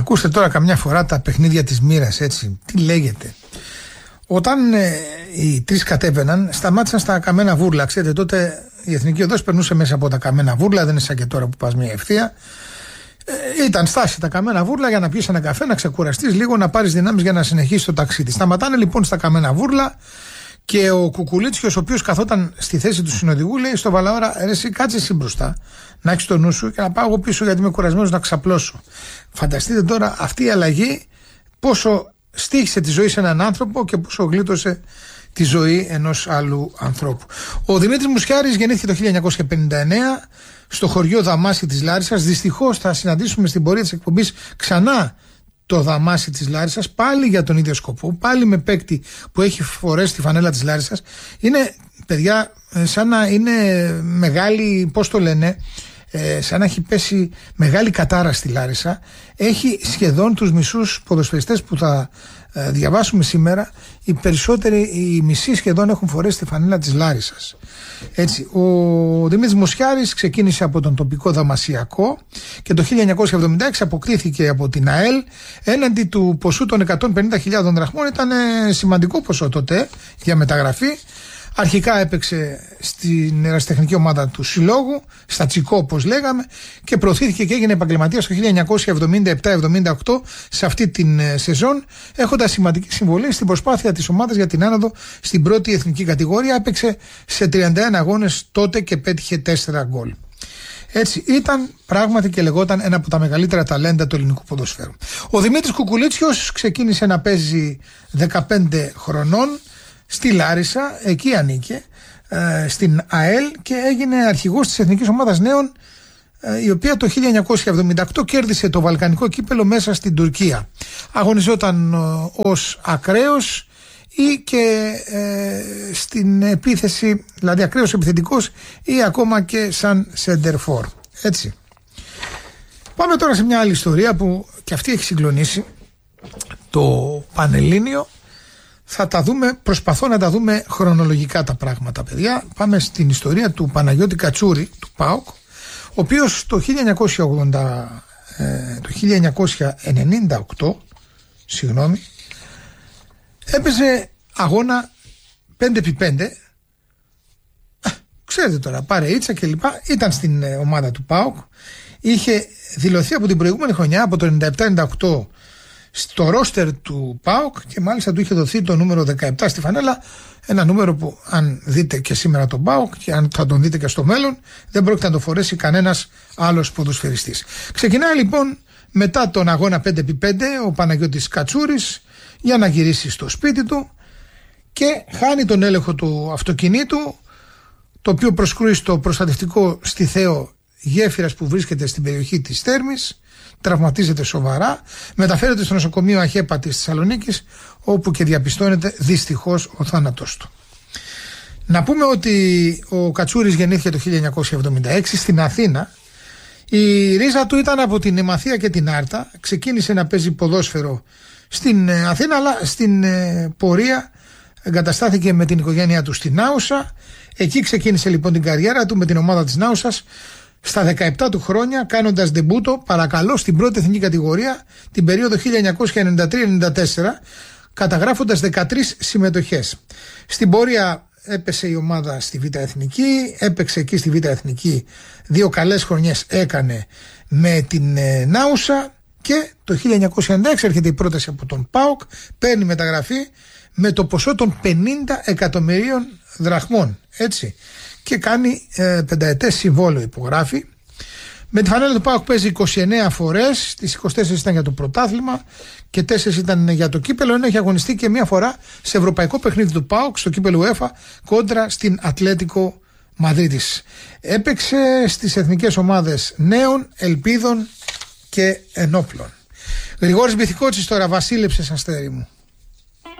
Ακούστε τώρα καμιά φορά τα παιχνίδια της μοίρας, έτσι. Τι λέγεται. Όταν οι τρεις κατέβαιναν, σταμάτησαν στα καμένα βούρλα. Ξέρετε, τότε η Εθνική Οδός περνούσε μέσα από τα καμένα βούρλα, δεν είναι σαν και τώρα που πας μια ευθεία. Ήταν στάση τα καμένα βούρλα για να πιεις ένα καφέ, να ξεκουραστείς λίγο, να πάρεις δυνάμεις για να συνεχίσεις το ταξίδι. Σταματάνε λοιπόν στα καμένα βούρλα και ο Κουκουλίτσιος, ο οποίος καθόταν στη θέση του συνοδηγού, λέει στο Βαλαώρα: ρε, εσύ κάτσε εσύ μπροστά, να έχεις το νου σου και να πάω εγώ πίσω γιατί είμαι κουρασμένος να ξαπλώσω. Φανταστείτε τώρα αυτή η αλλαγή πόσο στοίχησε τη ζωή σε έναν άνθρωπο και πόσο γλίτωσε τη ζωή ενός άλλου ανθρώπου. Ο Δημήτρης Μουσιάρης γεννήθηκε το 1959 στο χωριό Δαμάση της Λάρισσας. Δυστυχώς θα συναντήσουμε στην πορεία της εκπομπής ξανά το Δαμάση της Λάρισσας, πάλι για τον ίδιο σκοπό, πάλι με παίκτη που έχει φορέσει τη φανέλα της Λάρισσας. Είναι, παιδιά, σαν να είναι μεγάλη, πώς το λένε, σαν να έχει πέσει μεγάλη κατάρα στη Λάρισα. Έχει σχεδόν τους μισούς ποδοσφαιριστές που θα διαβάσουμε σήμερα, οι περισσότεροι, οι μισοί σχεδόν έχουν φορέσει τη φανέλα της Λάρισσας. Έτσι, ο Δημήτρης Μουσιάρης ξεκίνησε από τον τοπικό Δαμασιακό και το 1976 αποκτήθηκε από την ΑΕΛ έναντι του ποσού των 150.000 δραχμών. Ήταν σημαντικό ποσό τότε για μεταγραφή. Αρχικά έπαιξε στην ερασιτεχνική ομάδα του Συλλόγου, στα Τσικό όπως λέγαμε, και προωθήθηκε και έγινε επαγγελματίας το 1977-78 σε αυτή την σεζόν, έχοντας σημαντική συμβολή στην προσπάθεια της ομάδας για την άνοδο στην πρώτη εθνική κατηγορία. Έπαιξε σε 31 αγώνες τότε και πέτυχε 4 γκολ. Έτσι ήταν πράγματι και λεγόταν ένα από τα μεγαλύτερα ταλέντα του ελληνικού ποδοσφαίρου. Ο Δημήτρης Κουκουλίτσιος ξεκίνησε να παίζει 15 χρονών στη Λάρισα, εκεί ανήκε, στην ΑΕΛ, και έγινε αρχηγός της Εθνικής Ομάδας Νέων, η οποία το 1978 κέρδισε το Βαλκανικό κύπελο μέσα στην Τουρκία. Αγωνιζόταν ως ακραίος ή και στην επίθεση, δηλαδή ακραίος επιθετικός ή ακόμα και σαν σεντερφόρ. Έτσι. Πάμε τώρα σε μια άλλη ιστορία που και αυτή έχει συγκλονίσει το Πανελλήνιο. Θα τα δούμε, προσπαθώ να τα δούμε χρονολογικά τα πράγματα, παιδιά. Πάμε στην ιστορία του Παναγιώτη Κατσούρη, του ΠΑΟΚ, ο οποίος το 1998 έπαιζε αγώνα 5x5. Ξέρετε τώρα, πάρε ίτσα και λοιπά. Ήταν στην ομάδα του ΠΑΟΚ. Είχε δηλωθεί από την προηγούμενη χρονιά, από το 97-98, στο ρόστερ του ΠΑΟΚ, και μάλιστα του είχε δοθεί το νούμερο 17 στη φανέλα. Ένα νούμερο που, αν δείτε και σήμερα τον ΠΑΟΚ και αν θα τον δείτε και στο μέλλον, δεν πρόκειται να το φορέσει κανένας άλλος ποδοσφαιριστής. Ξεκινάει λοιπόν μετά τον αγώνα 5x5 ο Παναγιώτης Κατσούρης για να γυρίσει στο σπίτι του και χάνει τον έλεγχο του αυτοκινήτου, το οποίο προσκρούει στο προστατευτικό στιθαίο γέφυρας που βρίσκεται στην περιοχή της Θέρμης. Τραυματίζεται σοβαρά, μεταφέρεται στο νοσοκομείο Αχέπα της Θεσσαλονίκης, όπου και διαπιστώνεται δυστυχώς ο θάνατος του. Να πούμε ότι ο Κατσούρης γεννήθηκε το 1976 στην Αθήνα. Η ρίζα του ήταν από την Εμαθία και την Άρτα. Ξεκίνησε να παίζει ποδόσφαιρο στην Αθήνα, αλλά στην πορεία εγκαταστάθηκε με την οικογένειά του στην Άουσα. Εκεί ξεκίνησε λοιπόν την καριέρα του με την ομάδα της Νάουσας στα 17 του χρόνια, κάνοντας ντεμπούτο, παρακαλώ, στην πρώτη εθνική κατηγορία την περίοδο 1993-94, καταγράφοντας 13 συμμετοχές. Στην πορεία έπεσε η ομάδα στη Β' Εθνική, έπαιξε εκεί στη Β' Εθνική 2 καλές χρονιές έκανε με την Νάουσα, και το 1996 έρχεται η πρόταση από τον ΠΑΟΚ, παίρνει μεταγραφή με το ποσό των 50 εκατομμυρίων δραχμών, έτσι, και κάνει πενταετές συμβόλαιο, υπογράφει. Με τη φανέλα του ΠΑΟΚ παίζει 29 φορές, τις 24 ήταν για το πρωτάθλημα και 4 ήταν για το κύπελο, ενώ έχει αγωνιστεί και μία φορά σε ευρωπαϊκό παιχνίδι του ΠΑΟΚ στο κύπελο UEFA κόντρα στην Ατλέτικο Μαδρίτης. Έπαιξε στις εθνικές ομάδες Νέων, Ελπίδων και Ενόπλων. Γρηγόρης Μπιθικότσης τώρα, βασίλεψες αστέρι μου.